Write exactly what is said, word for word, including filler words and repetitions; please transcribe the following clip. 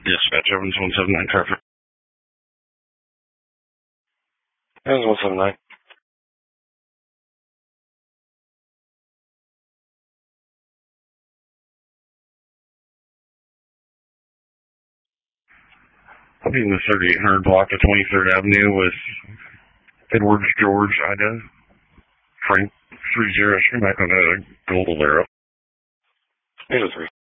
Dispatch, Evans one seven nine traffic. Evans one seven nine. I'll be in the thirty-eight hundred block of twenty-third Avenue with Edwards George, Ida, Frank three zero, back on a gold Alero. eight oh three.